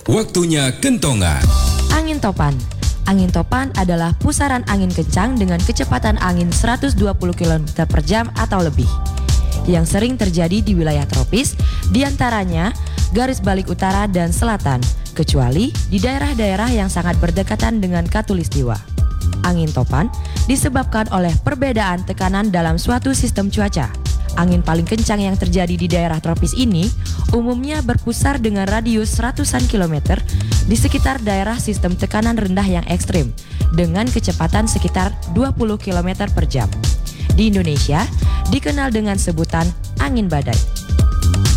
Waktunya kentongan. Angin topan. Angin topan adalah pusaran angin kencang dengan kecepatan angin 120 km per jam atau lebih, yang sering terjadi di wilayah tropis, diantaranya garis balik utara dan selatan, kecuali di daerah-daerah yang sangat berdekatan dengan khatulistiwa. Angin topan disebabkan oleh perbedaan tekanan dalam suatu sistem cuaca. Angin paling kencang yang terjadi di daerah tropis ini umumnya berpusar dengan radius ratusan kilometer di sekitar daerah sistem tekanan rendah yang ekstrim dengan kecepatan sekitar 20 km per jam. Di Indonesia dikenal dengan sebutan angin badai.